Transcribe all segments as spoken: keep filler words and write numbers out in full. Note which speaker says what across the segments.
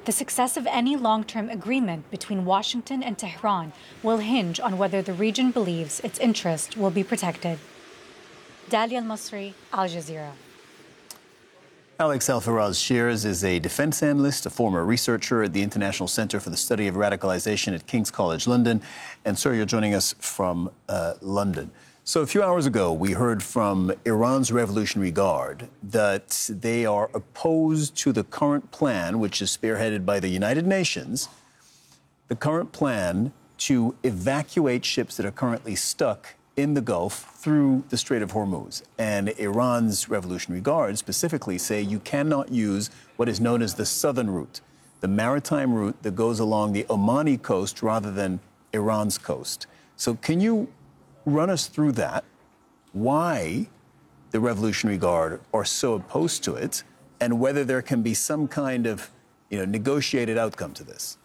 Speaker 1: The success of any long-term agreement between Washington and Tehran will hinge on whether the region believes its interest will be protected. Dalia Al-Masri, Al Jazeera.
Speaker 2: Alex Al-Faraz Shears is a defense analyst, a former researcher at the International Center for the Study of Radicalization at King's College London. And, sir, you're joining us from uh, London. So a few hours ago, we heard from Iran's Revolutionary Guard that they are opposed to the current plan, which is spearheaded by the United Nations, the current plan to evacuate ships that are currently stuck in the Gulf through the Strait of Hormuz. And Iran's Revolutionary Guard specifically say you cannot use what is known as the southern route, the maritime route that goes along the Omani coast rather than Iran's coast. So can you run us through that, why the Revolutionary Guard are so opposed to it, and whether there can be some kind of, you know, negotiated outcome to this?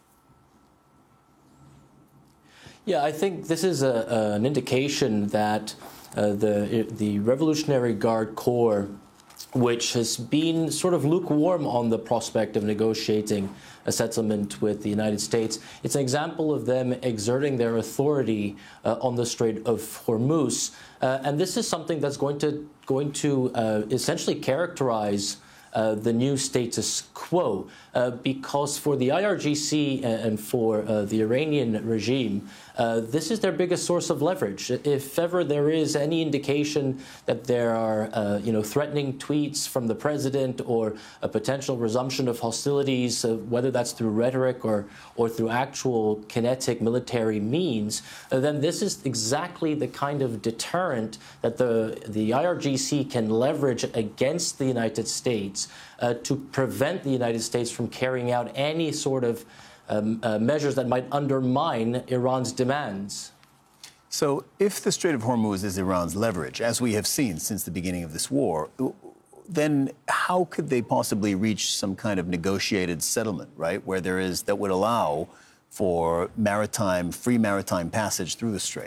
Speaker 3: Yeah, I think this is a, uh, an indication that uh, the the Revolutionary Guard Corps, which has been sort of lukewarm on the prospect of negotiating a settlement with the United States, it's an example of them exerting their authority uh, on the Strait of Hormuz, uh, and this is something that's going to going to uh, essentially characterize Uh, the new status quo, uh, because for the I R G C and for uh, the Iranian regime, uh, this is their biggest source of leverage. If ever there is any indication that there are, uh, you know, threatening tweets from the president or a potential resumption of hostilities, uh, whether that's through rhetoric or or through actual kinetic military means, uh, then this is exactly the kind of deterrent that the the I R G C can leverage against the United States. Uh, to prevent the United States from carrying out any sort of um, uh, measures that might undermine Iran's demands.
Speaker 2: So if the Strait of Hormuz is Iran's leverage, as we have seen since the beginning of this war, then how could they possibly reach some kind of negotiated settlement, right, where there is that would allow for maritime, free maritime passage through the strait?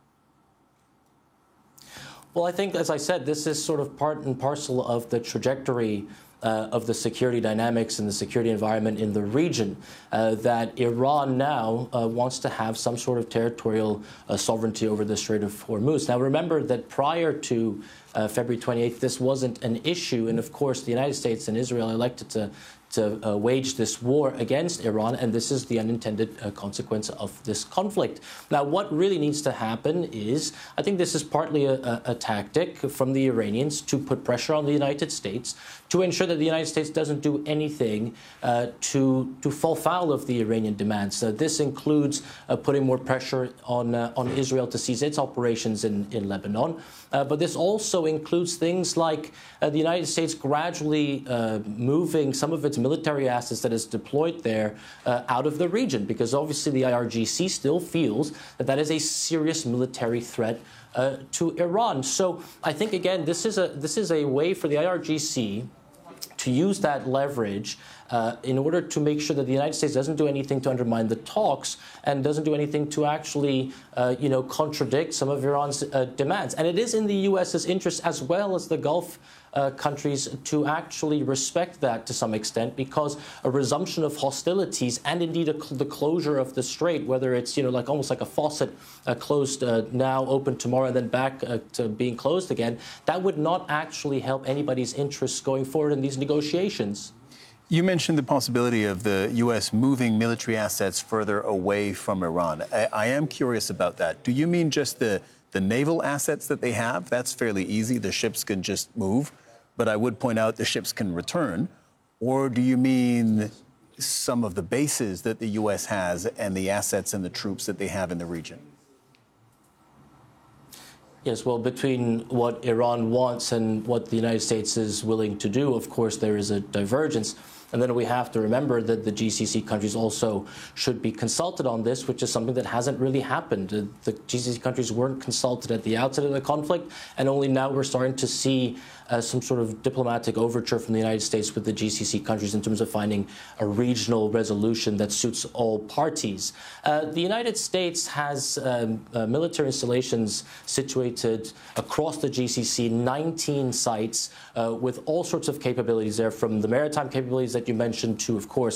Speaker 3: Well, I think, as I said, this is sort of part and parcel of the trajectory uh, of the security dynamics and the security environment in the region, uh, that Iran now uh, wants to have some sort of territorial uh, sovereignty over the Strait of Hormuz. Now, remember that prior to uh, February twenty-eighth, this wasn't an issue. And, of course, the United States and Israel elected to to uh, wage this war against Iran, and this is the unintended uh, consequence of this conflict. Now, what really needs to happen is, I think this is partly a, a, a tactic from the Iranians to put pressure on the United States to ensure that the United States doesn't do anything uh, to, to fall foul of the Iranian demands. So this includes uh, putting more pressure on, uh, on Israel to cease its operations in, in Lebanon. Uh, but this also includes things like uh, the United States gradually uh, moving some of its military assets that is deployed there uh, out of the region, because obviously the I R G C still feels that that is a serious military threat uh, to Iran. So I think, again, this is a this is a way for the I R G C to use that leverage uh, in order to make sure that the United States doesn't do anything to undermine the talks and doesn't do anything to actually, uh, you know, contradict some of Iran's uh, demands. And it is in the U S's interest, as well as the Gulf uh, countries, to actually respect that to some extent, because a resumption of hostilities and indeed a cl- the closure of the strait, whether it's, you know, like almost like a faucet uh, closed uh, now, open tomorrow, and then back uh, to being closed again, that would not actually help anybody's interests going forward in these negotiations.
Speaker 2: You mentioned the possibility of the U S moving military assets further away from Iran. I, I am curious about that. Do you mean just the, the naval assets that they have? That's fairly easy. The ships can just move. But I would point out the ships can return. Or do you mean some of the bases that the U S has and the assets and the troops that they have in the region?
Speaker 3: Yes, well, between what Iran wants and what the United States is willing to do, of course, there is a divergence. And then we have to remember that the G C C countries also should be consulted on this, which is something that hasn't really happened. The G C C countries weren't consulted at the outset of the conflict, and only now we're starting to see uh, some sort of diplomatic overture from the United States with the G C C countries in terms of finding a regional resolution that suits all parties. Uh, the United States has um, uh, military installations situated across the G C C, nineteen sites uh, with all sorts of capabilities there, from the maritime capabilities that you mentioned to, of course,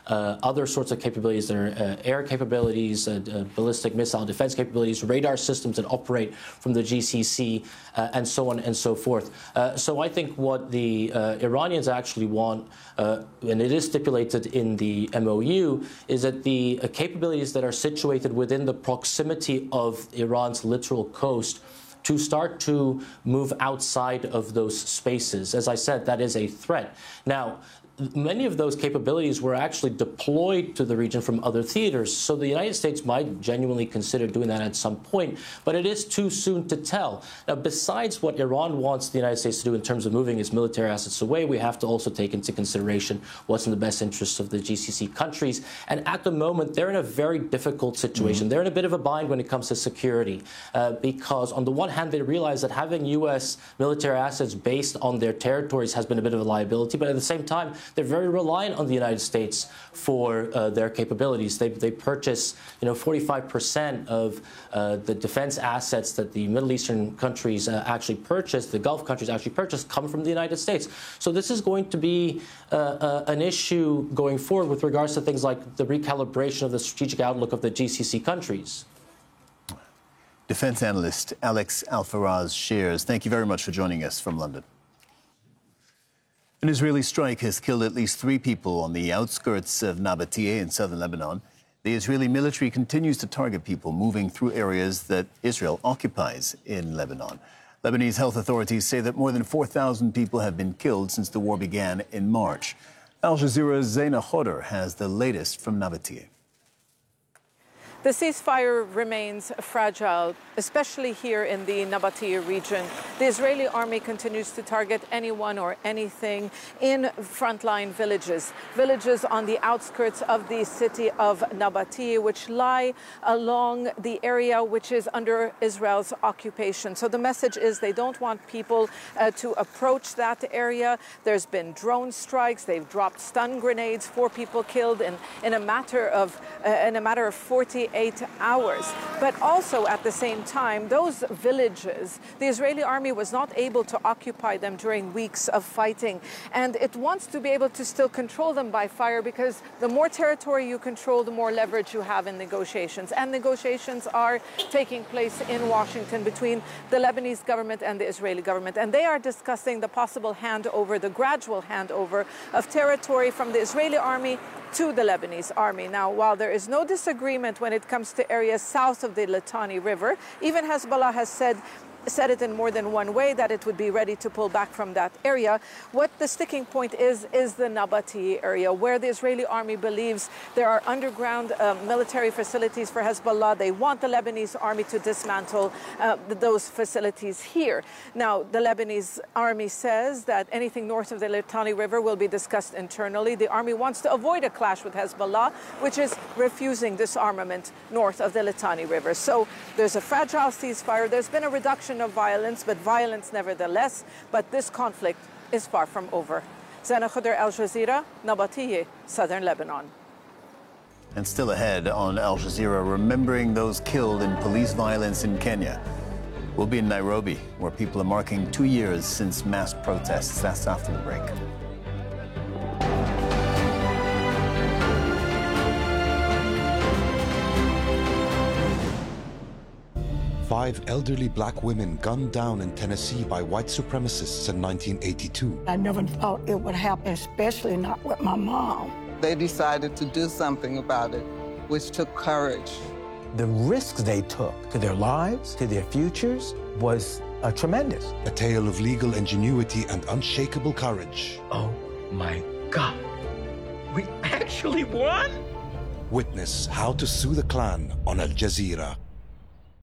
Speaker 3: uh, other sorts of capabilities that are uh, air capabilities, uh, uh, ballistic missile defense capabilities, radar systems that operate from the G C C, uh, and so on and so forth. Uh, so I think what the uh, Iranians actually want, uh, and it is stipulated in the M O U, is that the uh, capabilities that are situated within the proximity of Iran's littoral coast to start to move outside of those spaces. As I said, that is a threat. Now, many of those capabilities were actually deployed to the region from other theaters, so the United States might genuinely consider doing that at some point, but it is too soon to tell. Now, besides what Iran wants the United States to do in terms of moving its military assets away, we have to also take into consideration what's in the best interests of the G C C countries. And at the moment, they're in a very difficult situation. Mm-hmm. They're in a bit of a bind when it comes to security, uh, because on the one hand, they realize that having U S military assets based on their territories has been a bit of a liability, but at the same time, they're very reliant on the United States for uh, their capabilities. They, they purchase, you know, forty-five percent of uh, the defense assets that the Middle Eastern countries uh, actually purchase, the Gulf countries actually purchase, come from the United States. So this is going to be uh, uh, an issue going forward with regards to things like the recalibration of the strategic outlook of the G C C countries.
Speaker 2: Defense analyst Alex Al-Faraz Shears, thank you very much for joining us from London. An Israeli strike has killed at least three people on the outskirts of Nabatea in southern Lebanon. The Israeli military continues to target people moving through areas that Israel occupies in Lebanon. Lebanese health authorities say that more than four thousand people have been killed since the war began in March. Al Jazeera's Zaina Khodr has the latest from Nabatea.
Speaker 4: The ceasefire remains fragile, especially here in the Nabatea region. The Israeli army continues to target anyone or anything in frontline villages, villages on the outskirts of the city of Nabatea, which lie along the area which is under Israel's occupation. So the message is they don't want people uh, to approach that area. There's been drone strikes. They've dropped stun grenades. Four people killed in, in a matter of uh, in a matter of forty-eight hours. But also at the same time, those villages, the Israeli army was not able to occupy them during weeks of fighting. And it wants to be able to still control them by fire, because the more territory you control, the more leverage you have in negotiations. And negotiations are taking place in Washington between the Lebanese government and the Israeli government. And they are discussing the possible handover, the gradual handover of territory from the Israeli army to the Lebanese army. Now, while there is no disagreement when it comes to areas south of the Litani River, even Hezbollah has said said it in more than one way that it would be ready to pull back from that area. What the sticking point is, is the Nabatea area, where the Israeli army believes there are underground uh, military facilities for Hezbollah. They want the Lebanese army to dismantle uh, those facilities here. Now, the Lebanese army says that anything north of the Litani River will be discussed internally. The army wants to avoid a clash with Hezbollah, which is refusing disarmament north of the Litani River. So there's a fragile ceasefire. There's been a reduction of violence, but violence nevertheless. But this conflict is far from over. Zaina Khodr, Al Jazeera, Nabatea, southern Lebanon.
Speaker 2: And still ahead on Al Jazeera, remembering those killed in police violence in Kenya. We'll be in Nairobi, where people are marking two years since mass protests. That's after the break.
Speaker 5: Five elderly black women gunned down in Tennessee by white supremacists in nineteen eighty-two.
Speaker 6: I never thought it would happen, especially not with my mom.
Speaker 7: They decided to do something about it, which took courage.
Speaker 8: The risks they took to their lives, to their futures, was uh, tremendous.
Speaker 5: A tale of legal ingenuity and unshakable courage.
Speaker 9: Oh my God, we actually won?
Speaker 5: Witness How to Sue the Klan on Al Jazeera.